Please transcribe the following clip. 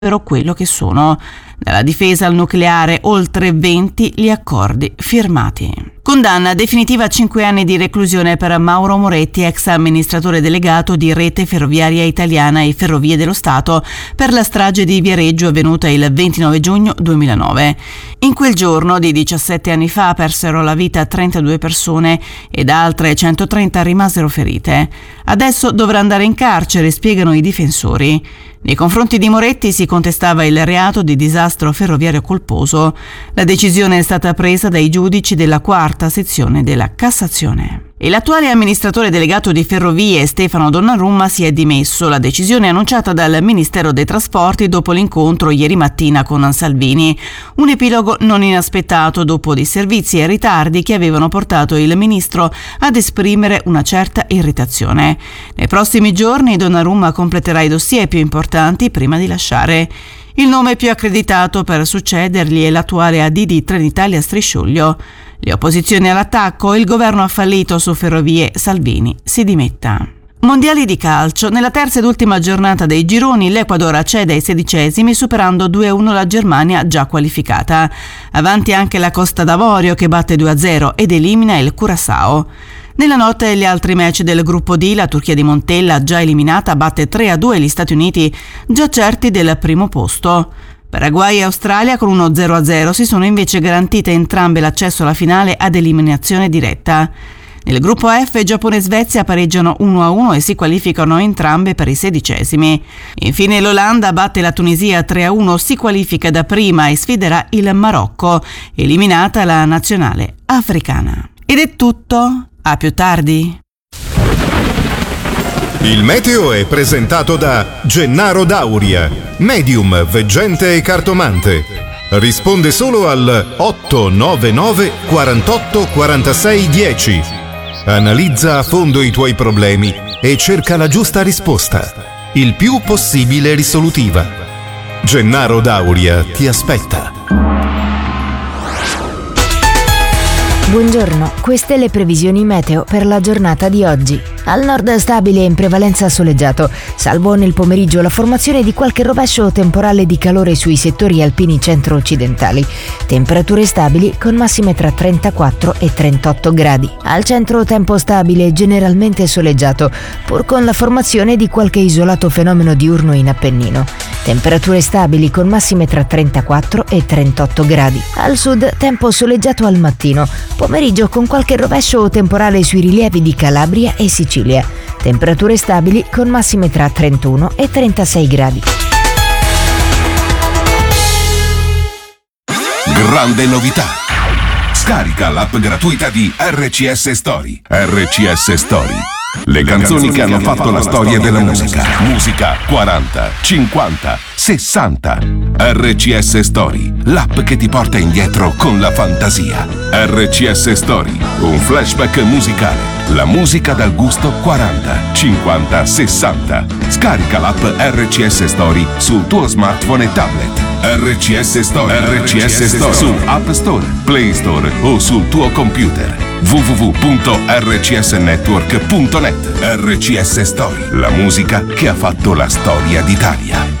quello che sono. Dalla difesa al nucleare, oltre 20 gli accordi firmati. Condanna definitiva a 5 anni di reclusione per Mauro Moretti, ex amministratore delegato di Rete Ferroviaria Italiana e Ferrovie dello Stato, per la strage di Viareggio avvenuta il 29 giugno 2009. In quel giorno di 17 anni fa persero la vita 32 persone ed altre 130 rimasero ferite. Adesso dovrà andare in carcere, spiegano i difensori. Nei confronti di Moretti si contestava il reato di disastro ferroviario colposo. La decisione è stata presa dai giudici della quarta sezione della Cassazione. E l'attuale amministratore delegato di Ferrovie, Stefano Donnarumma, si è dimesso. La decisione è annunciata dal Ministero dei Trasporti dopo l'incontro ieri mattina con Salvini. Un epilogo non inaspettato dopo disservizi e ritardi che avevano portato il ministro ad esprimere una certa irritazione. Nei prossimi giorni Donnarumma completerà i dossier più importanti prima di lasciare. Il nome più accreditato per succedergli è l'attuale AD di Trenitalia Strisciuglio. Le opposizioni all'attacco, il governo ha fallito su Ferrovie, Salvini si dimetta. Mondiali di calcio. Nella terza ed ultima giornata dei gironi l'Ecuador accede ai 16esimi superando 2-1 la Germania già qualificata. Avanti anche la Costa d'Avorio che batte 2-0 ed elimina il Curaçao. Nella notte gli altri match del gruppo D, la Turchia di Montella, già eliminata, batte 3-2 gli Stati Uniti, già certi del primo posto. Paraguay e Australia con uno 0-0 si sono invece garantite entrambe l'accesso alla finale ad eliminazione diretta. Nel gruppo F Giappone e Svezia pareggiano 1-1 e si qualificano entrambe per i 16esimi. Infine l'Olanda batte la Tunisia 3-1, si qualifica da prima e sfiderà il Marocco, eliminata la nazionale africana. Ed è tutto, a più tardi. Il meteo è presentato da Gennaro Dauria, medium, veggente e cartomante. Risponde solo al 899 48 46 10. Analizza a fondo i tuoi problemi e cerca la giusta risposta, il più possibile risolutiva. Gennaro Dauria ti aspetta. Buongiorno, queste le previsioni meteo per la giornata di oggi. Al nord stabile e in prevalenza soleggiato, salvo nel pomeriggio la formazione di qualche rovescio temporale di calore sui settori alpini centro-occidentali. Temperature stabili con massime tra 34 e 38 gradi. Al centro tempo stabile e generalmente soleggiato, pur con la formazione di qualche isolato fenomeno diurno in Appennino. Temperature stabili con massime tra 34 e 38 gradi. Al sud tempo soleggiato al mattino, pomeriggio con qualche rovescio temporale sui rilievi di Calabria e Sicilia. Temperature stabili con massime tra 31 e 36 gradi. Grande novità! Scarica l'app gratuita di RCS Story. RCS Story. Le canzoni che hanno fatto la storia della musica. Musica 40, 50, 60. RCS Story, l'app che ti porta indietro con la fantasia. RCS Story, un flashback musicale. La musica dal gusto 40, 50, 60. Scarica l'app RCS Story sul tuo smartphone e tablet. RCS Story. RCS Story su App Store, Play Store o sul tuo computer. www.rcsnetwork.net. RCS Story, la musica che ha fatto la storia d'Italia.